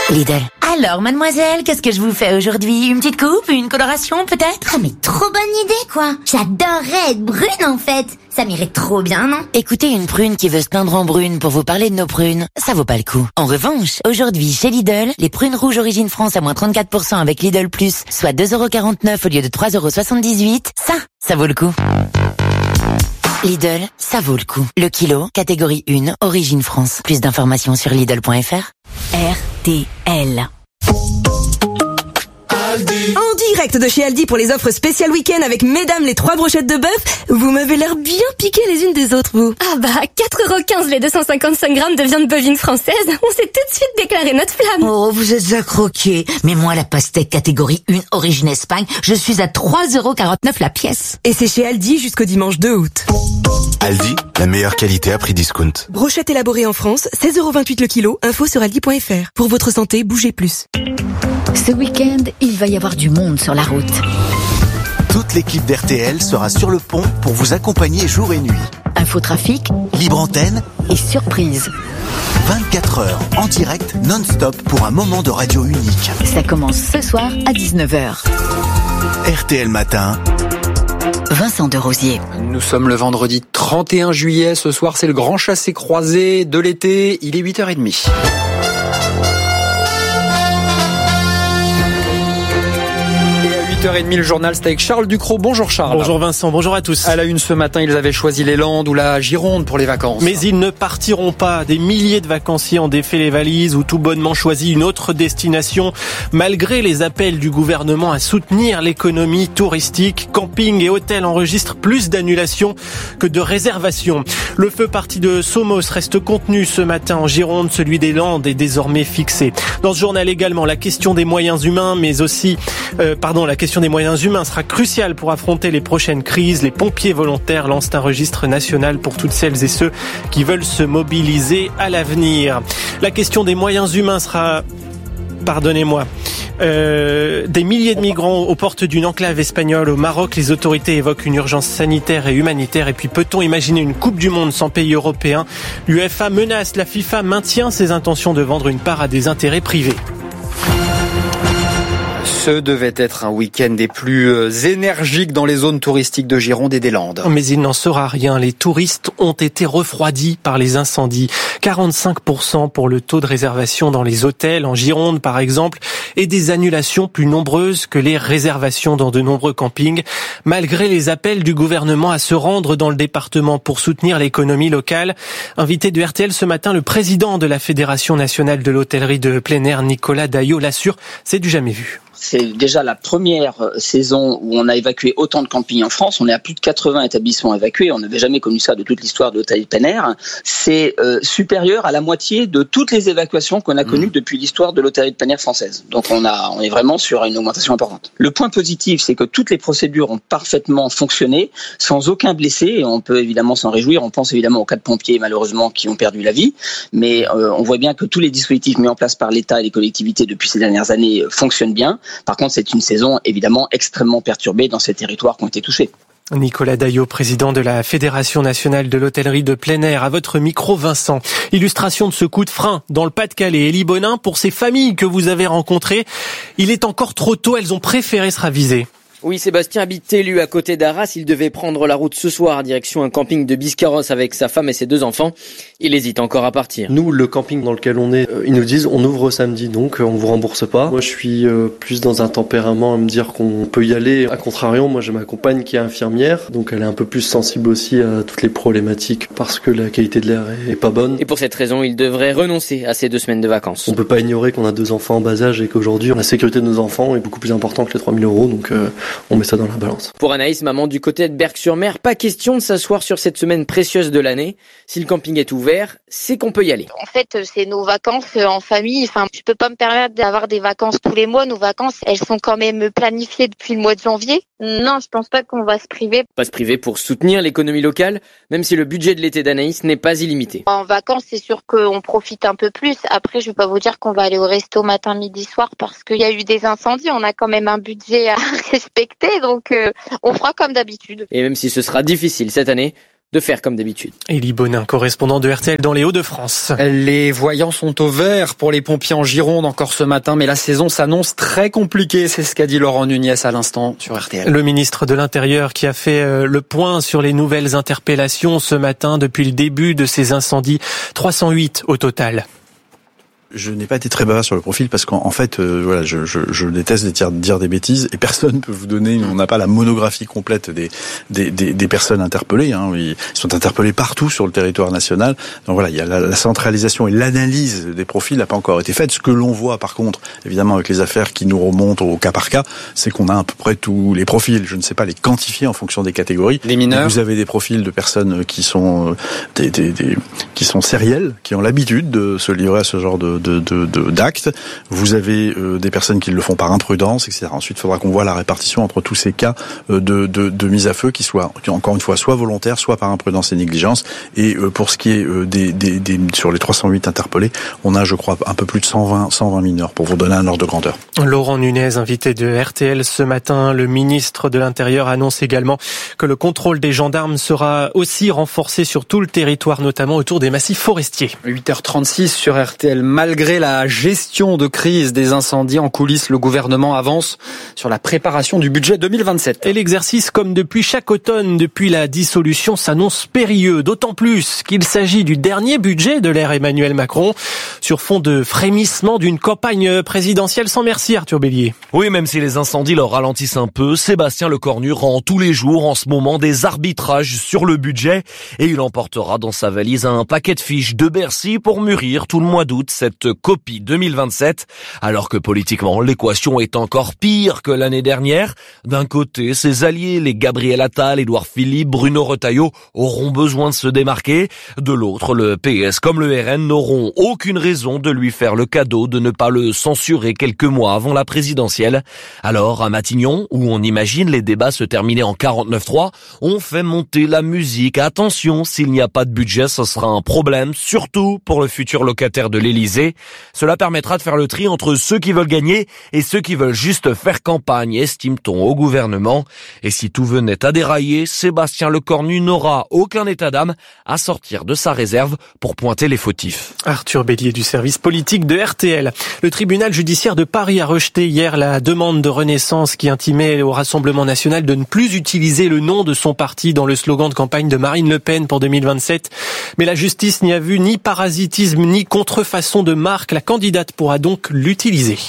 Lidl. Alors, mademoiselle, qu'est-ce que je vous fais aujourd'hui? Une petite coupe? Une coloration, peut-être? Ah mais trop bonne idée, quoi. J'adorerais être brune, en fait. Ça m'irait trop bien, non? Écoutez une prune qui veut se peindre en brune pour vous parler de nos prunes, ça vaut pas le coup. En revanche, aujourd'hui, chez Lidl, les prunes rouges Origine France à moins 34% avec Lidl Plus, soit 2,49€ au lieu de 3,78€, ça vaut le coup. Lidl, ça vaut le coup. Le kilo, catégorie 1, Origine France. Plus d'informations sur Lidl.fr. RTL. En direct de chez Aldi pour les offres spéciales week-end avec mesdames les 3 brochettes de bœuf. Vous m'avez l'air bien piquées les unes des autres, vous. Ah bah, 4,15€ les 255 grammes de viande bovine française. On s'est tout de suite déclaré notre flamme. Oh, vous êtes à croquer. Mais moi, la pastèque catégorie 1 origine Espagne, je suis à 3,49€ la pièce. Et c'est chez Aldi jusqu'au dimanche 2 août. Aldi, la meilleure qualité à prix discount. Brochette élaborée en France, 16,28€ le kilo. Info sur aldi.fr. Pour votre santé, bougez plus. Ce week-end, il va y avoir du monde sur la route. Toute l'équipe d'RTL sera sur le pont pour vous accompagner jour et nuit. Infotrafic, Libre antenne et surprise. 24 heures en direct non-stop pour un moment de radio unique. Ça commence ce soir à 19h. RTL Matin. Vincent Derosier. Nous sommes le vendredi 31 juillet. Ce soir, c'est le grand chassé-croisé de l'été. Il est 8h30. Et à 8h30, le journal, c'est avec Charles Ducrot. Bonjour Charles. Bonjour Vincent, bonjour à tous. À la une ce matin, ils avaient choisi les Landes ou la Gironde pour les vacances. Mais ils ne partiront pas. Des milliers de vacanciers ont défait les valises ou tout bonnement choisi une autre destination. Malgré les appels du gouvernement à soutenir l'économie touristique, camping et hôtels enregistrent plus d'annulations que de réservations. Le feu parti de Somos reste contenu ce matin en Gironde. Celui des Landes est désormais fixé. Dans ce journal également, la question des moyens humains, mais aussi, la question des moyens humains sera cruciale pour affronter les prochaines crises. Les pompiers volontaires lancent un registre national pour toutes celles et ceux qui veulent se mobiliser à l'avenir. La question des moyens humains sera... des milliers de migrants aux portes d'une enclave espagnole au Maroc. Les autorités évoquent une urgence sanitaire et humanitaire. Et puis, peut-on imaginer une Coupe du Monde sans pays européen? L'UEFA menace, la FIFA maintient ses intentions de vendre une part à des intérêts privés. Ce devait être un week-end des plus énergiques dans les zones touristiques de Gironde et des Landes. Mais il n'en sera rien. Les touristes ont été refroidis par les incendies. 45% pour le taux de réservation dans les hôtels en Gironde, par exemple, et des annulations plus nombreuses que les réservations dans de nombreux campings, malgré les appels du gouvernement à se rendre dans le département pour soutenir l'économie locale. Invité de RTL ce matin, le président de la Fédération nationale de l'hôtellerie de plein air, Nicolas Daillot, l'assure, c'est du jamais vu. C'est déjà la première saison où on a évacué autant de campings en France. On est à plus de 80 établissements évacués. On n'avait jamais connu ça de toute l'histoire de l'hôtellerie de plein air. C'est supérieur à la moitié de toutes les évacuations qu'on a connues depuis l'histoire de l'hôtellerie de plein air française. Donc on est vraiment sur une augmentation importante. Le point positif, c'est que toutes les procédures ont parfaitement fonctionné, sans aucun blessé. Et on peut évidemment s'en réjouir. On pense évidemment aux 4 pompiers, malheureusement, qui ont perdu la vie. Mais on voit bien que tous les dispositifs mis en place par l'État et les collectivités depuis ces dernières années fonctionnent bien. Par contre, c'est une saison évidemment extrêmement perturbée dans ces territoires qui ont été touchés. Nicolas Daillot, président de la Fédération nationale de l'hôtellerie de plein air. À votre micro, Vincent. Illustration de ce coup de frein dans le Pas-de-Calais. Élie Bonin, pour ces familles que vous avez rencontrées, il est encore trop tôt, elles ont préféré se raviser. Oui, Sébastien habite élu à côté d'Arras. Il devait prendre la route ce soir, direction un camping de Biscarrosse avec sa femme et ses 2 enfants. Il hésite encore à partir. Nous, le camping dans lequel on est, ils nous disent on ouvre samedi, donc on vous rembourse pas. Moi, je suis plus dans un tempérament à me dire qu'on peut y aller. A contrario, moi, j'ai ma compagne qui est infirmière, donc elle est un peu plus sensible aussi à toutes les problématiques parce que la qualité de l'air est pas bonne. Et pour cette raison, il devrait renoncer à ces 2 semaines de vacances. On peut pas ignorer qu'on a 2 enfants en bas âge et qu'aujourd'hui, la sécurité de nos enfants est beaucoup plus importante que les 3 000 €, donc on met ça dans la balance. Pour Anaïs, maman du côté de Berck-sur-Mer, pas question de s'asseoir sur cette semaine précieuse de l'année. Si le camping est ouvert, c'est qu'on peut y aller. En fait, c'est nos vacances en famille. Enfin, je peux pas me permettre d'avoir des vacances tous les mois. Nos vacances, elles sont quand même planifiées depuis le mois de janvier. Non, je pense pas qu'on va se priver. Pas se priver pour soutenir l'économie locale, même si le budget de l'été d'Anaïs n'est pas illimité. En vacances, c'est sûr qu'on profite un peu plus. Après, je vais pas vous dire qu'on va aller au resto matin, midi, soir parce qu'il y a eu des incendies. On a quand même un budget à respecter, donc on fera comme d'habitude. Et même si ce sera difficile cette année, de faire comme d'habitude. Élie Bonin, correspondant de RTL dans les Hauts-de-France. Les voyants sont au vert pour les pompiers en Gironde encore ce matin, mais la saison s'annonce très compliquée. C'est ce qu'a dit Laurent Nunez à l'instant sur RTL. Le ministre de l'Intérieur qui a fait le point sur les nouvelles interpellations ce matin depuis le début de ces incendies. 308 au total. Je n'ai pas été très bavard sur le profil parce qu'en fait, voilà, je déteste dire des bêtises et personne ne peut vous donner. On n'a pas la monographie complète des personnes interpellées. Hein. Ils sont interpellés partout sur le territoire national. Donc voilà, il y a la centralisation et l'analyse des profils n'a pas encore été faite. Ce que l'on voit, par contre, évidemment, avec les affaires qui nous remontent au cas par cas, c'est qu'on a à peu près tous les profils. Je ne sais pas les quantifier en fonction des catégories. Les mineurs. Vous avez des profils de personnes qui sont qui sont sérielles, qui ont l'habitude de se livrer à ce genre d'actes. Vous avez des personnes qui le font par imprudence, etc. Ensuite, il faudra qu'on voit la répartition entre tous ces cas de mise à feu qui encore une fois, soit volontaires, soit par imprudence et négligence. Et pour ce qui est sur les 308 interpellés, on a, je crois, un peu plus de 120 mineurs, pour vous donner un ordre de grandeur. Laurent Nunez, invité de RTL ce matin, le ministre de l'Intérieur annonce également que le contrôle des gendarmes sera aussi renforcé sur tout le territoire, notamment autour des massifs forestiers. 8h36 sur RTL. Malgré la gestion de crise des incendies en coulisses, le gouvernement avance sur la préparation du budget 2027. Et l'exercice, comme depuis chaque automne, depuis la dissolution, s'annonce périlleux. D'autant plus qu'il s'agit du dernier budget de l'ère Emmanuel Macron, sur fond de frémissement d'une campagne présidentielle sans merci, Arthur Bélier. Oui, même si les incendies leur ralentissent un peu, Sébastien Lecornu rend tous les jours en ce moment des arbitrages sur le budget et il emportera dans sa valise un paquet de fiches de Bercy pour mûrir tout le mois d'août cette copie 2027, alors que politiquement, l'équation est encore pire que l'année dernière. D'un côté, ses alliés, les Gabriel Attal, Édouard Philippe, Bruno Retailleau, auront besoin de se démarquer. De l'autre, le PS comme le RN n'auront aucune raison de lui faire le cadeau de ne pas le censurer quelques mois avant la présidentielle. Alors, à Matignon, où on imagine les débats se terminer en 49-3, on fait monter la musique. Attention, s'il n'y a pas de budget, ce sera un problème, surtout pour le futur locataire de l'Élysée. Cela permettra de faire le tri entre ceux qui veulent gagner et ceux qui veulent juste faire campagne, estime-t-on au gouvernement. Et si tout venait à dérailler, Sébastien Lecornu n'aura aucun état d'âme à sortir de sa réserve pour pointer les fautifs. Arthur Bélier du service politique de RTL. Le tribunal judiciaire de Paris a rejeté hier la demande de Renaissance qui intimait au Rassemblement national de ne plus utiliser le nom de son parti dans le slogan de campagne de Marine Le Pen pour 2027. Mais la justice n'y a vu ni parasitisme ni contrefaçon de marque. La candidate pourra donc l'utiliser.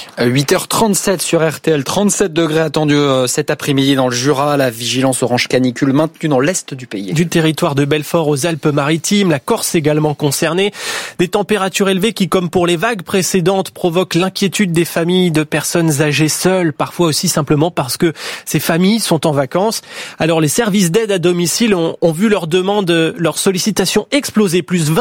8h37 sur RTL, 37 degrés attendus cet après-midi dans le Jura. La vigilance orange canicule maintenue dans l'est du pays. Du territoire de Belfort aux Alpes-Maritimes, la Corse également concernée. Des températures élevées qui, comme pour les vagues précédentes, provoquent l'inquiétude des familles de personnes âgées seules, parfois aussi simplement parce que ces familles sont en vacances. Alors les services d'aide à domicile ont vu leur demande, leur sollicitation exploser, plus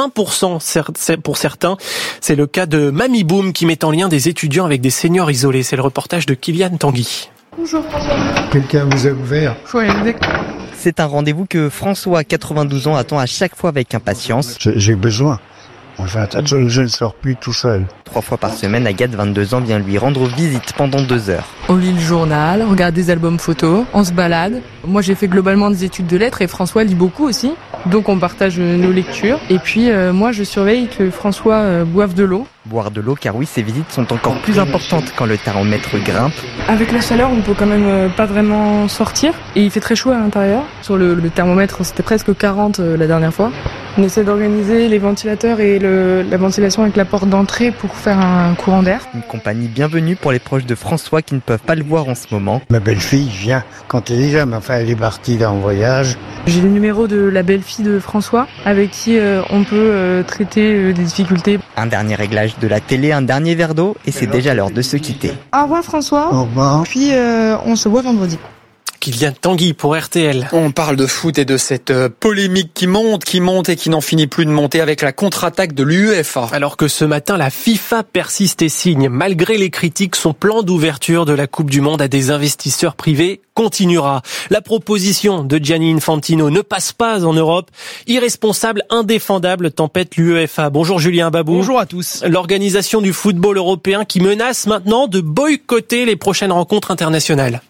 20% pour certains. C'est le cas de Mamie Boom qui met en lien des étudiants avec des seniors isolés. C'est le reportage de Kylian Tanguy. Bonjour. Quelqu'un vous a ouvert? C'est un rendez-vous que François, 92 ans, attend à chaque fois avec impatience. J'ai besoin. Enfin, je ne sors plus tout seul. 3 fois par semaine, Agathe, 22 ans, vient lui rendre visite pendant 2 heures. On lit le journal, on regarde des albums photos, on se balade. Moi, j'ai fait globalement des études de lettres et François lit beaucoup aussi. Donc, on partage nos lectures. Et puis, moi, je surveille que François boive de l'eau. Boire de l'eau, car oui, ces visites sont encore plus importantes quand le thermomètre grimpe. Avec la chaleur, on peut quand même pas vraiment sortir. Et il fait très chaud à l'intérieur. Sur le thermomètre, c'était presque 40 la dernière fois. On essaie d'organiser les ventilateurs et la ventilation avec la porte d'entrée pour faire un courant d'air. Une compagnie bienvenue pour les proches de François qui ne peuvent pas le voir en ce moment. Ma belle-fille vient quand elle est là, mais enfin elle est partie là en voyage. J'ai le numéro de la belle-fille de François avec qui on peut traiter des difficultés. Un dernier réglage de la télé, un dernier verre d'eau et c'est déjà l'heure de se quitter. Au revoir François. Au revoir. Puis on se voit vendredi. Kylian Tanguy pour RTL. On parle de foot et de cette polémique qui monte et qui n'en finit plus de monter avec la contre-attaque de l'UEFA. Alors que ce matin, la FIFA persiste et signe. Malgré les critiques, son plan d'ouverture de la Coupe du Monde à des investisseurs privés continuera. La proposition de Gianni Infantino ne passe pas en Europe. Irresponsable, indéfendable, tempête l'UEFA. Bonjour Julien Babou. Bonjour à tous. L'organisation du football européen qui menace maintenant de boycotter les prochaines rencontres internationales.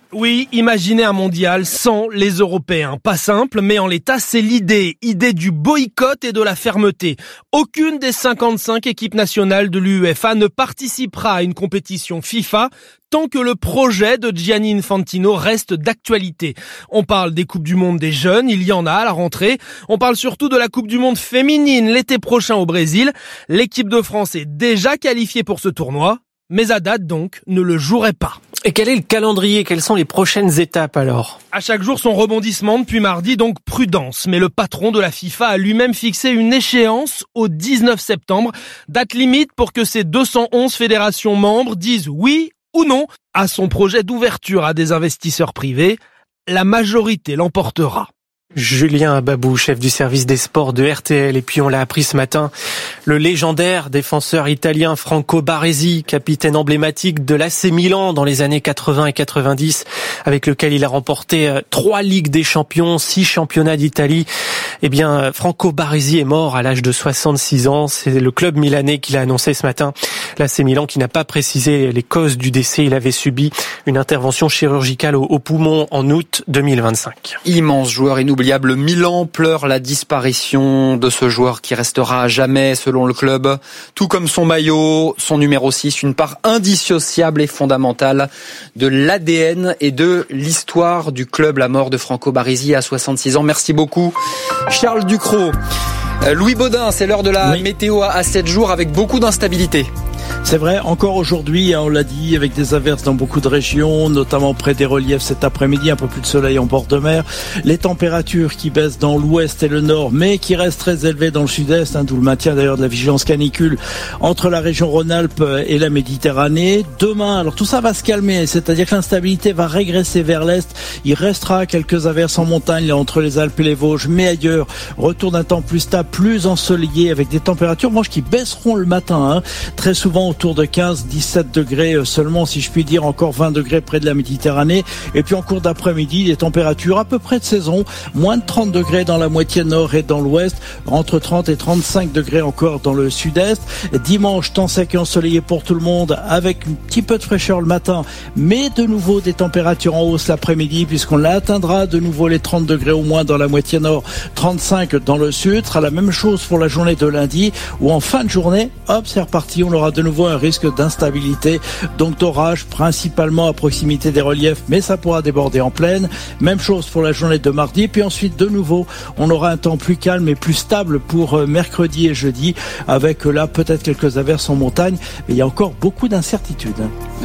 Oui, imaginez un mondial sans les Européens. Pas simple, mais en l'état, c'est l'idée du boycott et de la fermeté. Aucune des 55 équipes nationales de l'UEFA ne participera à une compétition FIFA tant que le projet de Gianni Infantino reste d'actualité. On parle des Coupes du Monde des jeunes, il y en a à la rentrée. On parle surtout de la Coupe du Monde féminine l'été prochain au Brésil. L'équipe de France est déjà qualifiée pour ce tournoi, mais à date donc ne le jouerait pas. Et quel est le calendrier? Quelles sont les prochaines étapes alors? À chaque jour son rebondissement depuis mardi, donc prudence. Mais le patron de la FIFA a lui-même fixé une échéance au 19 septembre, date limite pour que ses 211 fédérations membres disent oui ou non à son projet d'ouverture à des investisseurs privés. La majorité l'emportera. Julien Babou, chef du service des sports de RTL. Et puis on l'a appris ce matin, le légendaire défenseur italien Franco Baresi, capitaine emblématique de l'AC Milan dans les années 80 et 90, avec lequel il a remporté 3 Ligues des Champions, 6 championnats d'Italie. Eh bien, Franco Baresi est mort à l'âge de 66 ans. C'est le club milanais qui l'a annoncé ce matin. L'AC Milan qui n'a pas précisé les causes du décès. Il avait subi une intervention chirurgicale au poumon en août 2025. Immense joueur inoubliable. Milan pleure la disparition de ce joueur qui restera à jamais selon le club. Tout comme son maillot, son numéro 6, une part indissociable et fondamentale de l'ADN et de l'histoire du club. La mort de Franco Baresi à 66 ans. Merci beaucoup, Charles Ducrot. Louis Baudin, c'est l'heure de la météo à 7 jours avec beaucoup d'instabilité. C'est vrai, encore aujourd'hui, on l'a dit, avec des averses dans beaucoup de régions, notamment près des reliefs cet après-midi, un peu plus de soleil en bord de mer. Les températures qui baissent dans l'ouest et le nord, mais qui restent très élevées dans le sud-est, d'où le maintien d'ailleurs de la vigilance canicule entre la région Rhône-Alpes et la Méditerranée. Demain, alors tout ça va se calmer, c'est-à-dire que l'instabilité va régresser vers l'est. Il restera quelques averses en montagne, entre les Alpes et les Vosges, mais ailleurs, retour d'un temps plus stable, plus ensoleillé, avec des températures qui baisseront le matin, très souvent autour de 15-17 degrés seulement, si je puis dire, encore 20 degrés près de la Méditerranée. Et puis en cours d'après-midi, des températures à peu près de saison, moins de 30 degrés dans la moitié nord et dans l'ouest, entre 30 et 35 degrés encore dans le sud-est. Dimanche, temps sec et ensoleillé pour tout le monde, avec un petit peu de fraîcheur le matin, mais de nouveau des températures en hausse l'après-midi, puisqu'on atteindra de nouveau les 30 degrés au moins dans la moitié nord, 35 dans le sud. Ce sera la même chose pour la journée de lundi, où en fin de journée, hop, c'est reparti, on aura de nouveau un risque d'instabilité, donc d'orage principalement à proximité des reliefs, mais ça pourra déborder en plaine. Même chose pour la journée de mardi, puis ensuite de nouveau on aura un temps plus calme et plus stable pour mercredi et jeudi, avec là peut-être quelques averses en montagne, mais il y a encore beaucoup d'incertitudes.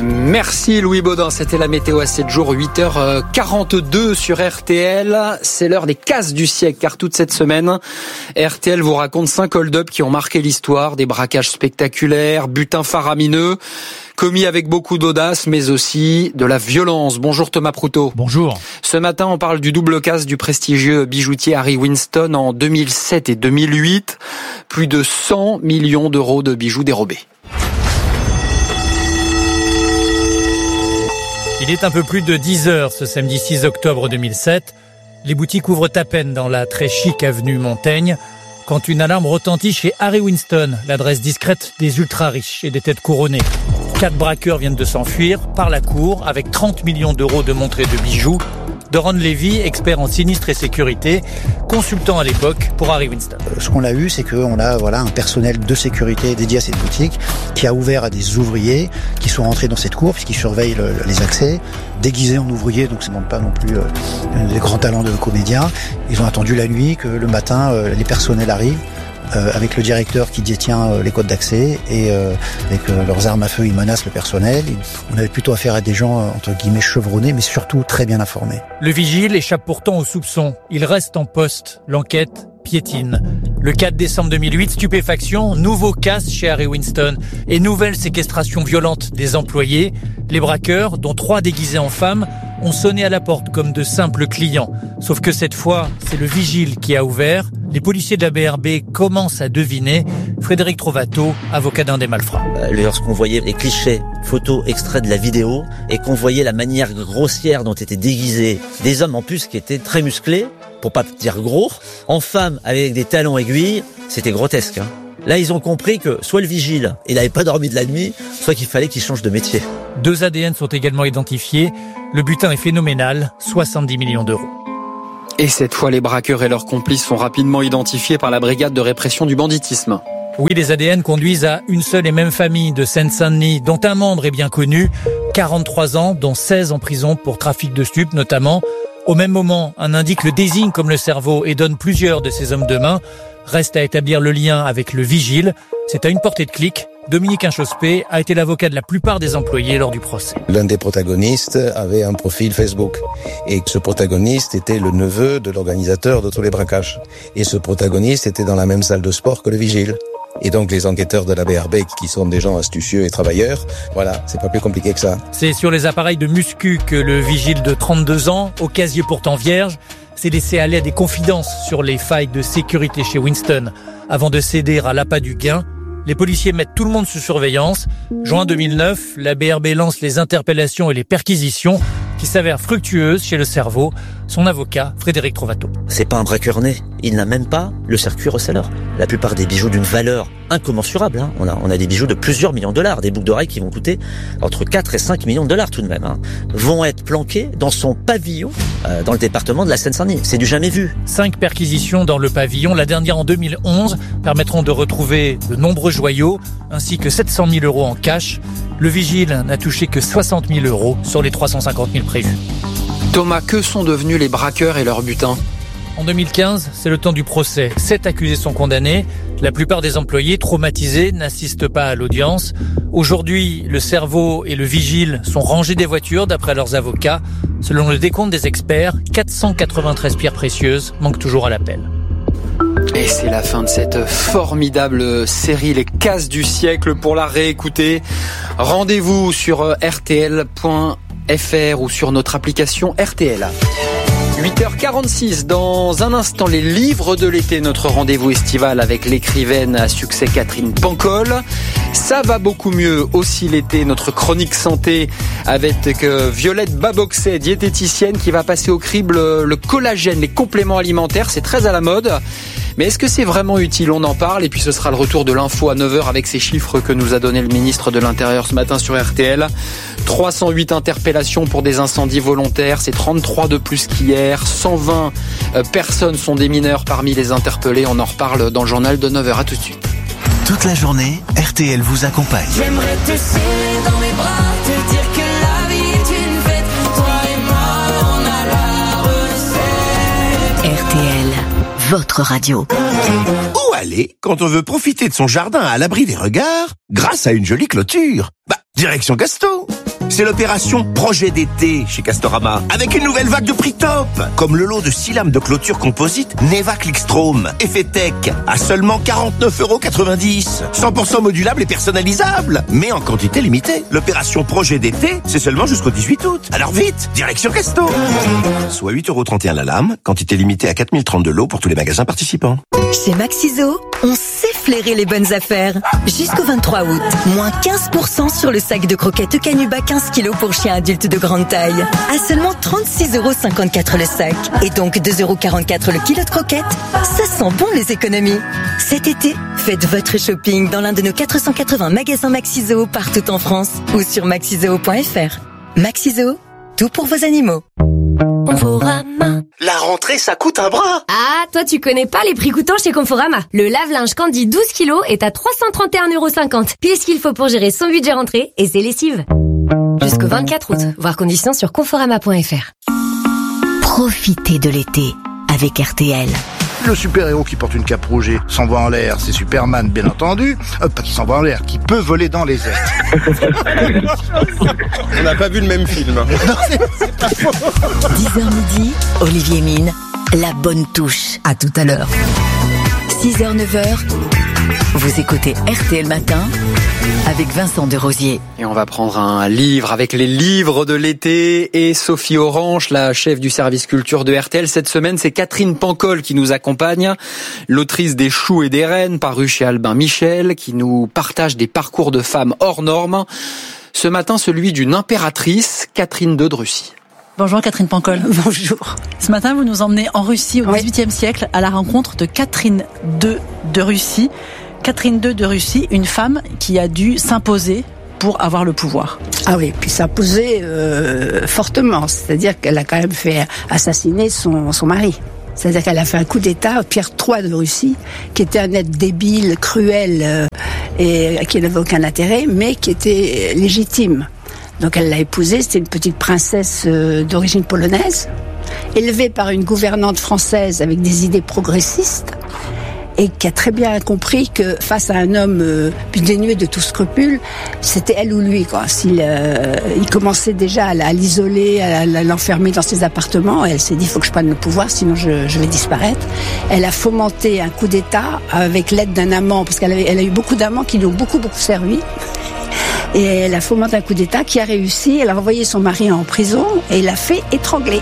Merci Louis Baudin, c'était la météo à 7 jours, 8h42 sur RTL. C'est l'heure des casses du siècle, car toute cette semaine, RTL vous raconte 5 hold-up qui ont marqué l'histoire, des braquages spectaculaires, butins faramineux, commis avec beaucoup d'audace, mais aussi de la violence. Bonjour Thomas Proutot. Bonjour. Ce matin, on parle du double casse du prestigieux bijoutier Harry Winston en 2007 et 2008. Plus de 100 millions d'euros de bijoux dérobés. Il est un peu plus de 10 heures ce samedi 6 octobre 2007. Les boutiques ouvrent à peine dans la très chic avenue Montaigne quand une alarme retentit chez Harry Winston, l'adresse discrète des ultra-riches et des têtes couronnées. 4 braqueurs viennent de s'enfuir par la cour avec 30 millions d'euros de montres et de bijoux. Doron Levy, expert en sinistre et sécurité, consultant à l'époque pour Harry Winston. Ce qu'on a eu, c'est qu'on a un personnel de sécurité dédié à cette boutique qui a ouvert à des ouvriers qui sont rentrés dans cette cour puisqu'ils surveillent les accès, déguisés en ouvriers, donc ça ne demande pas non plus des grands talents de comédiens. Ils ont attendu la nuit que le matin, les personnels arrivent. Avec le directeur qui détient les codes d'accès et avec leurs armes à feu, ils menacent le personnel. On avait plutôt affaire à des gens, entre guillemets, chevronnés, mais surtout très bien informés. Le vigile échappe pourtant aux soupçons. Il reste en poste. L'enquête piétine. Le 4 décembre 2008, stupéfaction, nouveau casse chez Harry Winston et nouvelle séquestration violente des employés. Les braqueurs, dont 3 déguisés en femmes, ont sonné à la porte comme de simples clients. Sauf que cette fois, c'est le vigile qui a ouvert. Les policiers de la BRB commencent à deviner. Frédéric Trovato, avocat d'un des malfrats. Lorsqu'on voyait les clichés, photos extraits de la vidéo, et qu'on voyait la manière grossière dont étaient déguisés des hommes en plus qui étaient très musclés, pour pas dire gros, en femmes avec des talons aiguilles, c'était grotesque. Là, ils ont compris que soit le vigile, il n'avait pas dormi de la nuit, soit qu'il fallait qu'il change de métier. 2 ADN sont également identifiés. Le butin est phénoménal, 70 millions d'euros. Et cette fois, les braqueurs et leurs complices sont rapidement identifiés par la brigade de répression du banditisme. Oui, les ADN conduisent à une seule et même famille de Seine-Saint-Denis, dont un membre est bien connu, 43 ans, dont 16 en prison pour trafic de stupes notamment. Au même moment, un indique le désigne comme le cerveau et donne plusieurs de ses hommes de main. Reste à établir le lien avec le vigile. C'est à une portée de clic. Dominique Inchospé a été l'avocat de la plupart des employés lors du procès. L'un des protagonistes avait un profil Facebook. Et ce protagoniste était le neveu de l'organisateur de tous les braquages. Et ce protagoniste était dans la même salle de sport que le vigile. Et donc les enquêteurs de la BRB, qui sont des gens astucieux et travailleurs, voilà, c'est pas plus compliqué que ça. C'est sur les appareils de muscu que le vigile de 32 ans, au casier pourtant vierge, s'est laissé aller à des confidences sur les failles de sécurité chez Winston. Avant de céder à l'appât du gain, les policiers mettent tout le monde sous surveillance. Juin 2009, la BRB lance les interpellations et les perquisitions qui s'avèrent fructueuses chez le cerveau. Son avocat, Frédéric Trovato. C'est pas un braqueur né. Il n'a même pas le circuit reseller. La plupart des bijoux d'une valeur incommensurable, hein. On a des bijoux de plusieurs millions de dollars, des boucles d'oreilles qui vont coûter entre 4 et 5 millions de dollars tout de même, hein, vont être planqués dans son pavillon dans le département de la Seine-Saint-Denis. C'est du jamais vu. 5 perquisitions dans le pavillon, la dernière en 2011, permettront de retrouver de nombreux joyaux ainsi que 700 000 euros en cash. Le vigile n'a touché que 60 000 euros sur les 350 000 prévus. Thomas, que sont devenus les braqueurs et leurs butins ? En 2015, c'est le temps du procès. 7 accusés sont condamnés. La plupart des employés traumatisés n'assistent pas à l'audience. Aujourd'hui, le cerveau et le vigile sont rangés des voitures d'après leurs avocats. Selon le décompte des experts, 493 pierres précieuses manquent toujours à l'appel. Et c'est la fin de cette formidable série Les Cases du siècle. Pour la réécouter, rendez-vous sur rtl.fr ou sur notre application RTL. 8h46, dans un instant, les livres de l'été, notre rendez-vous estival avec l'écrivaine à succès Catherine Pancol. Ça va beaucoup mieux aussi l'été, notre chronique santé avec Violette Baboxet, diététicienne, qui va passer au crible le collagène, les compléments alimentaires, c'est très à la mode. Mais est-ce que c'est vraiment utile ? On en parle et puis ce sera le retour de l'info à 9h avec ces chiffres que nous a donné le ministre de l'Intérieur ce matin sur RTL. 308 interpellations pour des incendies volontaires, c'est 33 de plus qu'hier. 120 personnes sont des mineurs parmi les interpellés. On en reparle dans le journal de 9h. À tout de suite. Toute la journée, RTL vous accompagne. J'aimerais te serrer dans mes bras, te dire que la vie est une fête. Toi et moi, on a la recette. RTL, votre radio. Où aller quand on veut profiter de son jardin à l'abri des regards grâce à une jolie clôture ? Direction Casto. C'est l'opération Projet d'été chez Castorama, avec une nouvelle vague de prix top, comme le lot de 6 lames de clôture composite Neva Clickstrom, effet tech, à seulement 49,90 €. 100% modulable et personnalisable, mais en quantité limitée. L'opération Projet d'été, c'est seulement jusqu'au 18 août. Alors vite, direction Casto. Soit 8,31 € la lame, quantité limitée à 4030 de lots pour tous les magasins participants. Chez Maxiso, on sait flairer les bonnes affaires. Jusqu'au 23 août, moins 15% sur le sac de croquettes Canuba 15 kilos pour chiens adultes de grande taille. À seulement 36,54 € le sac. Et donc 2,44 € le kilo de croquettes. Ça sent bon les économies. Cet été, faites votre shopping dans l'un de nos 480 magasins Maxiso partout en France ou sur maxiso.fr. Maxiso, tout pour vos animaux. Conforama. La rentrée, ça coûte un bras. Ah, toi tu connais pas les prix coûtants chez Conforama. Le lave-linge Candy 12 kilos est à 331,50 €. Pile ce qu'il faut pour gérer son budget rentrée et ses lessives. Jusqu'au 24 août. Voir conditions sur conforama.fr. Profitez de l'été avec RTL. Le super-héros qui porte une cape rouge et s'envoie en l'air, c'est Superman, bien entendu. Pas qui s'envoie en l'air, qui peut voler dans les airs. On n'a pas vu le même film. Non, c'est pas faux. 10h midi, Olivier Mine, la bonne touche. À tout à l'heure. 6h, 9h, vous écoutez RTL Matin avec Vincent Desrosiers. Et on va prendre un livre avec les livres de l'été et Sophie Orange, la chef du service culture de RTL. Cette semaine, c'est Catherine Pancol qui nous accompagne, l'autrice des Choux et des Reines, paru chez Albin Michel, qui nous partage des parcours de femmes hors normes. Ce matin, celui d'une impératrice, Catherine II de Russie. Bonjour Catherine Pancol. Bonjour. Ce matin, vous nous emmenez en Russie au XVIIIe siècle à la rencontre de Catherine II de Russie. Catherine II de Russie, une femme qui a dû s'imposer pour avoir le pouvoir. Ah oui, puis s'imposer fortement, c'est-à-dire qu'elle a quand même fait assassiner son mari. C'est-à-dire qu'elle a fait un coup d'État, Pierre III de Russie, qui était un être débile, cruel et qui n'avait aucun intérêt, mais qui était légitime. Donc elle l'a épousée, c'était une petite princesse d'origine polonaise, élevée par une gouvernante française avec des idées progressistes, et qui a très bien compris que face à un homme dénué de tout scrupule, c'était elle ou lui, quoi. Il commençait déjà à l'isoler, à l'enfermer dans ses appartements, elle s'est dit, il faut que je prenne le pouvoir, sinon je vais disparaître. Elle a fomenté un coup d'État avec l'aide d'un amant, parce qu'elle a eu beaucoup d'amants qui lui ont beaucoup servi. Et elle a fomenté un coup d'État qui a réussi, elle a envoyé son mari en prison et l'a fait étrangler.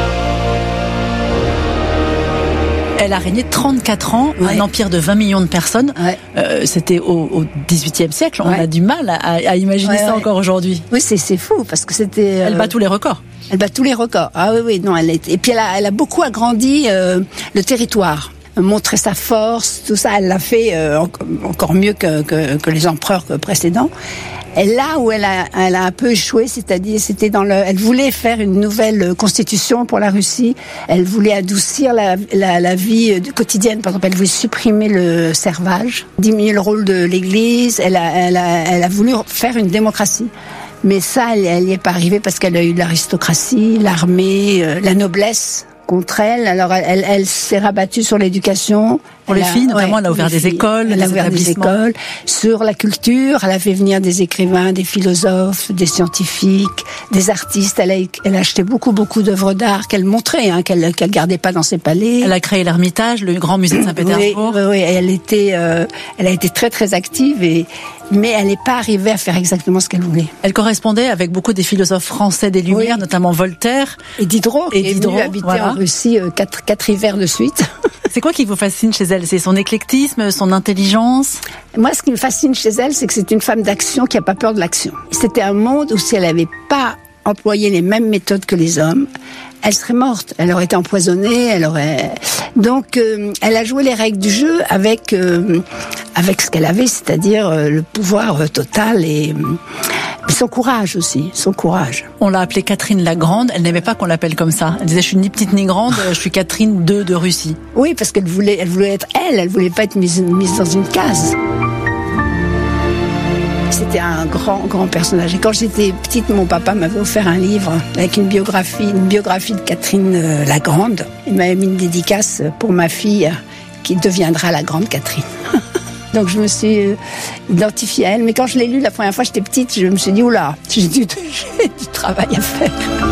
Elle a régné 34 ans, un empire de 20 millions de personnes. C'était au XVIIIe siècle. On a du mal à imaginer ça encore aujourd'hui. Oui, c'est fou parce que c'était. Elle bat tous les records. Elle bat tous les records. Ah oui, non, et puis elle a beaucoup agrandi le territoire, montré sa force, tout ça. Elle l'a fait encore mieux que les empereurs précédents. Et là où elle a un peu échoué, c'est-à-dire elle voulait faire une nouvelle constitution pour la Russie. Elle voulait adoucir la vie quotidienne. Par exemple, elle voulait supprimer le servage, diminuer le rôle de l'Église. Elle a voulu faire une démocratie. Mais ça, elle n'y est pas arrivée parce qu'elle a eu l'aristocratie, l'armée, la noblesse contre elle. Alors elle s'est rabattue sur l'éducation. Pour les filles, notamment, elle a ouvert des écoles, elle a ouvert des écoles. Sur la culture, elle a fait venir des écrivains, des philosophes, des scientifiques, des artistes. Elle a acheté beaucoup d'œuvres d'art qu'elle montrait, qu'elle gardait pas dans ses palais. Elle a créé l'Ermitage, le grand musée de Saint-Pétersbourg. Oui, elle a été très très active mais elle n'est pas arrivée à faire exactement ce qu'elle voulait. Elle correspondait avec beaucoup des philosophes français des Lumières, notamment Voltaire. Et Diderot, qui est venu habiter en Russie 4 hivers de suite. C'est quoi qui vous fascine chez elle? C'est son éclectisme, son intelligence? Moi, ce qui me fascine chez elle, c'est que c'est une femme d'action qui n'a pas peur de l'action. C'était un monde où si elle n'avait pas employé les mêmes méthodes que les hommes, elle serait morte. Elle aurait été empoisonnée, Donc, elle a joué les règles du jeu avec ce qu'elle avait, c'est-à-dire le pouvoir total et son courage aussi, son courage. On l'a appelée Catherine la Grande, elle n'aimait pas qu'on l'appelle comme ça. Elle disait, je suis ni petite ni grande, je suis Catherine II de Russie. Oui, parce qu'elle voulait être elle voulait pas être mise dans une case. C'était un grand personnage. Et quand j'étais petite, mon papa m'avait offert un livre avec une biographie de Catherine la Grande. Il m'avait mis une dédicace pour ma fille qui deviendra la Grande Catherine. Donc je me suis identifiée à elle. Mais quand je l'ai lu la première fois, j'étais petite, je me suis dit, oula, j'ai du travail à faire.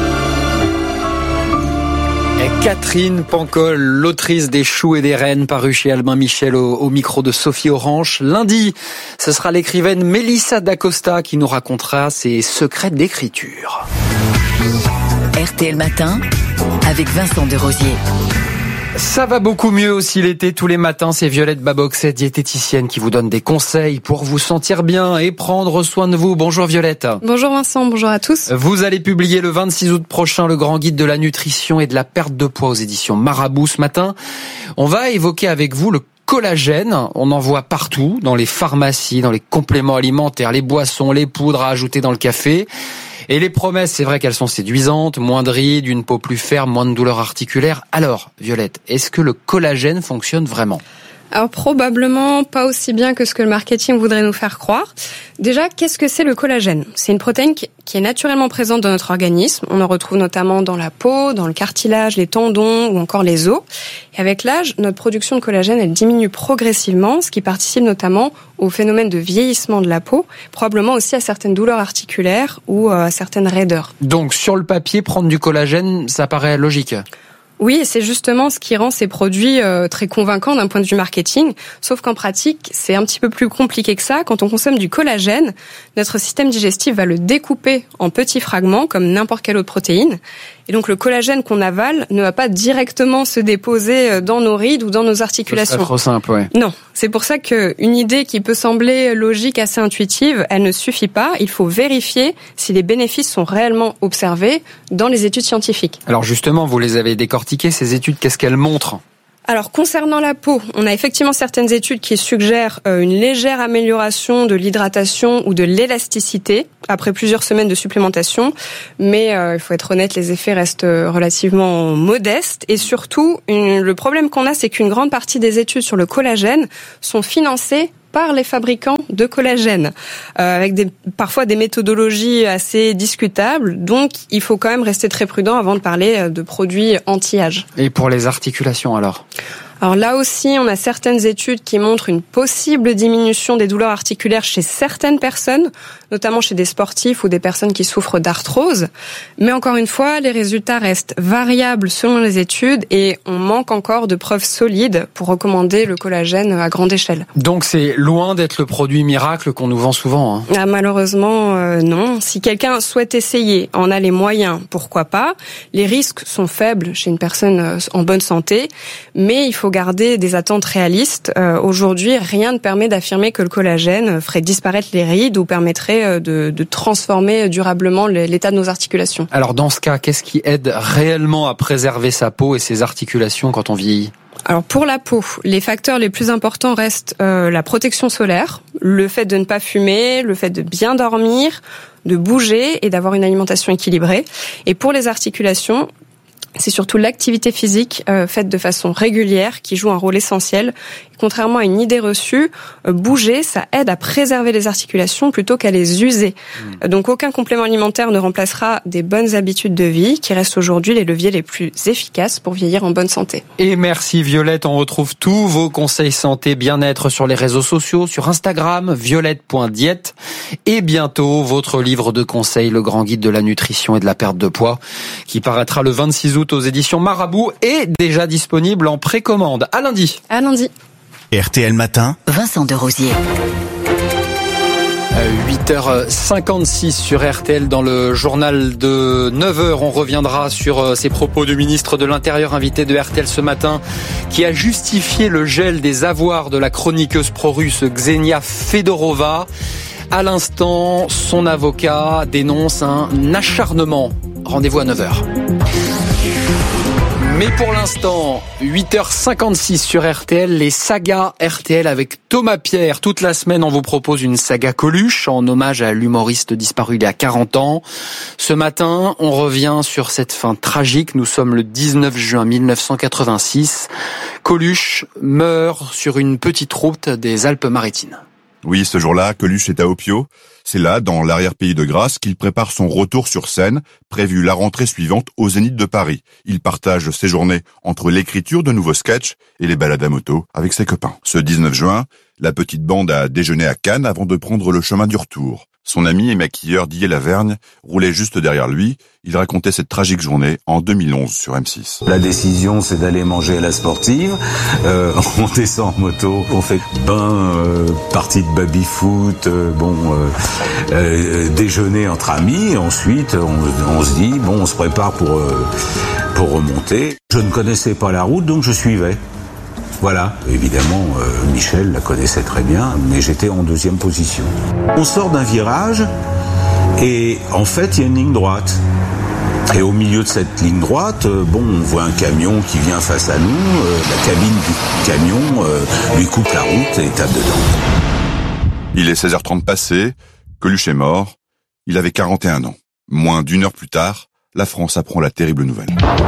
Catherine Pancol, l'autrice des Choux et des Reines, parue chez Albin Michel au micro de Sophie Orange. Lundi, ce sera l'écrivaine Mélissa d'Acosta qui nous racontera ses secrets d'écriture. RTL Matin, avec Vincent Desrosiers. Ça va beaucoup mieux aussi l'été. Tous les matins, c'est Violette Baboxet, diététicienne, qui vous donne des conseils pour vous sentir bien et prendre soin de vous. Bonjour Violette. Bonjour Vincent, bonjour à tous. Vous allez publier le 26 août prochain le grand guide de la nutrition et de la perte de poids aux éditions Marabout. Ce matin, on va évoquer avec vous le collagène. On en voit partout, dans les pharmacies, dans les compléments alimentaires, les boissons, les poudres à ajouter dans le café. Et les promesses, c'est vrai qu'elles sont séduisantes, moins de rides, une peau plus ferme, moins de douleurs articulaires. Alors, Violette, est-ce que le collagène fonctionne vraiment ? Alors probablement pas aussi bien que ce que le marketing voudrait nous faire croire. Déjà, qu'est-ce que c'est le collagène ? C'est une protéine qui est naturellement présente dans notre organisme. On en retrouve notamment dans la peau, dans le cartilage, les tendons ou encore les os. Et avec l'âge, notre production de collagène, elle diminue progressivement, ce qui participe notamment au phénomène de vieillissement de la peau, probablement aussi à certaines douleurs articulaires ou à certaines raideurs. Donc sur le papier, prendre du collagène, ça paraît logique ? Oui, et c'est justement ce qui rend ces produits très convaincants d'un point de vue marketing. Sauf qu'en pratique, c'est un petit peu plus compliqué que ça. Quand on consomme du collagène, notre système digestif va le découper en petits fragments, comme n'importe quelle autre protéine. Et donc le collagène qu'on avale ne va pas directement se déposer dans nos rides ou dans nos articulations. C'est trop simple, ouais. Non, c'est pour ça qu'une idée qui peut sembler logique, assez intuitive, elle ne suffit pas. Il faut vérifier si les bénéfices sont réellement observés dans les études scientifiques. Alors justement, vous les avez décortiquées, ces études, qu'est-ce qu'elles montrent ? Alors, concernant la peau, on a effectivement certaines études qui suggèrent une légère amélioration de l'hydratation ou de l'élasticité après plusieurs semaines de supplémentation. Mais il faut être honnête, les effets restent relativement modestes. Et surtout, le problème qu'on a, c'est qu'une grande partie des études sur le collagène sont financées par les fabricants de collagène, avec parfois des méthodologies assez discutables. Donc, il faut quand même rester très prudent avant de parler de produits anti-âge. Et pour les articulations alors ? Alors là aussi, on a certaines études qui montrent une possible diminution des douleurs articulaires chez certaines personnes, notamment chez des sportifs ou des personnes qui souffrent d'arthrose. Mais encore une fois, les résultats restent variables selon les études et on manque encore de preuves solides pour recommander le collagène à grande échelle. Donc c'est loin d'être le produit miracle qu'on nous vend souvent. Hein. Ah, malheureusement, non. Si quelqu'un souhaite essayer, en a les moyens, pourquoi pas. Les risques sont faibles chez une personne en bonne santé, mais il faut garder des attentes réalistes. Aujourd'hui, rien ne permet d'affirmer que le collagène ferait disparaître les rides ou permettrait de transformer durablement l'état de nos articulations. Alors dans ce cas, qu'est-ce qui aide réellement à préserver sa peau et ses articulations quand on vieillit ? Alors pour la peau, les facteurs les plus importants restent la protection solaire, le fait de ne pas fumer, le fait de bien dormir, de bouger et d'avoir une alimentation équilibrée. Et pour les articulations, c'est surtout l'activité physique faite de façon régulière qui joue un rôle essentiel. Contrairement à une idée reçue, bouger, ça aide à préserver les articulations plutôt qu'à les user. Donc aucun complément alimentaire ne remplacera des bonnes habitudes de vie qui restent aujourd'hui les leviers les plus efficaces pour vieillir en bonne santé. Et merci Violette, on retrouve tous vos conseils santé bien-être sur les réseaux sociaux, sur Instagram, violette.diète et bientôt votre livre de conseils, le grand guide de la nutrition et de la perte de poids qui paraîtra le 26 août aux éditions Marabout et déjà disponible en précommande. À lundi. À lundi. RTL Matin, Vincent Desrosiers. 8h56 sur RTL dans le journal de 9h. On reviendra sur ces propos du ministre de l'Intérieur invité de RTL ce matin qui a justifié le gel des avoirs de la chroniqueuse pro-russe Ksenia Fedorova. À l'instant, son avocat dénonce un acharnement. Rendez-vous à 9h. Mais pour l'instant, 8h56 sur RTL, les sagas RTL avec Thomas Pierre. Toute la semaine, on vous propose une saga Coluche en hommage à l'humoriste disparu il y a 40 ans. Ce matin, on revient sur cette fin tragique. Nous sommes le 19 juin 1986. Coluche meurt sur une petite route des Alpes-Maritimes. Oui, ce jour-là, Coluche est à Opio. C'est là, dans l'arrière-pays de Grasse, qu'il prépare son retour sur scène, prévu la rentrée suivante au Zénith de Paris. Il partage ses journées entre l'écriture de nouveaux sketchs et les balades à moto avec ses copains. Ce 19 juin, la petite bande a déjeuné à Cannes avant de prendre le chemin du retour. Son ami et maquilleur Didier Lavergne roulait juste derrière lui. Il racontait cette tragique journée en 2011 sur M6. La décision, c'est d'aller manger à la sportive. On descend en moto, on fait partie de baby-foot, déjeuner entre amis. Et ensuite, on se dit, on se prépare pour remonter. Je ne connaissais pas la route, donc je suivais. Voilà, évidemment, Michel la connaissait très bien, mais j'étais en deuxième position. On sort d'un virage et en fait, il y a une ligne droite. Et au milieu de cette ligne droite, on voit un camion qui vient face à nous. La cabine du camion lui coupe la route et tape dedans. Il est 16h30 passé, Coluche est mort, il avait 41 ans. Moins d'1 heure plus tard, la France apprend la terrible nouvelle.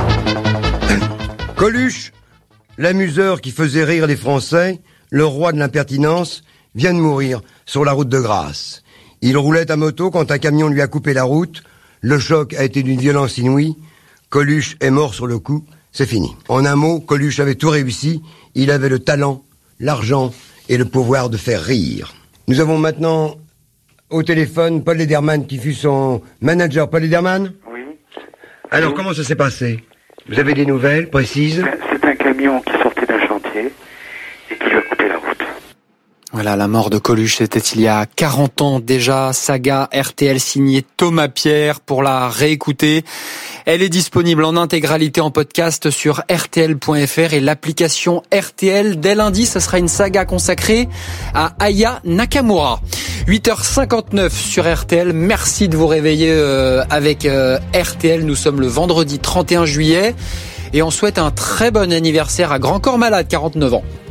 Coluche, l'amuseur qui faisait rire les Français, le roi de l'impertinence, vient de mourir sur la route de Grasse. Il roulait à moto quand un camion lui a coupé la route. Le choc a été d'une violence inouïe. Coluche est mort sur le coup. C'est fini. En un mot, Coluche avait tout réussi. Il avait le talent, l'argent et le pouvoir de faire rire. Nous avons maintenant au téléphone Paul Lederman qui fut son manager. Paul Lederman ? Oui. Alors, comment ça s'est passé ? Vous avez des nouvelles précises ? C'est un camion qui sortait d'un chantier et qui lui a coupé la route. Voilà, la mort de Coluche, c'était il y a 40 ans déjà. Saga RTL signée Thomas Pierre. Pour la réécouter, elle est disponible en intégralité en podcast sur rtl.fr et l'application RTL. Dès lundi, ce sera une saga consacrée à Aya Nakamura. 8h59 sur RTL. Merci de vous réveiller avec RTL. Nous sommes le vendredi 31 juillet. et on souhaite un très bon anniversaire à Grand Corps Malade, 49 ans.